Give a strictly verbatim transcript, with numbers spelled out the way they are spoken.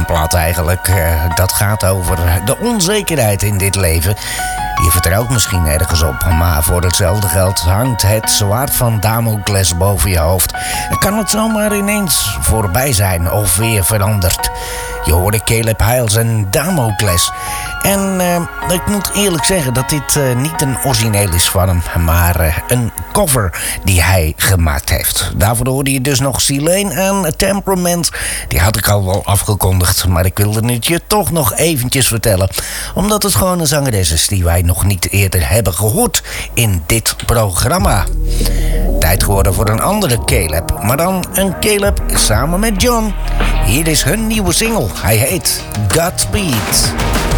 een plaat eigenlijk. Uh, dat gaat over de onzekerheid in dit leven. Je vertrouwt misschien ergens op, maar voor hetzelfde geld hangt het zwaard van Damocles boven je hoofd. Kan het zomaar ineens voorbij zijn of weer veranderd? Je hoorde Caleb Hyles en Damocles. En uh, ik moet eerlijk zeggen dat dit uh, niet een origineel is van hem, maar uh, een cover die hij gemaakt heeft. Daarvoor hoorde je dus nog Silene en Temperament. Die had ik al wel afgekondigd, maar ik wilde het je toch nog eventjes vertellen. Omdat het gewoon een zangeres is die wij nog niet eerder hebben gehoord in dit programma. Tijd geworden voor een andere Caleb, maar dan een Caleb samen met John. Hier is hun nieuwe single. Hij heet Godspeed.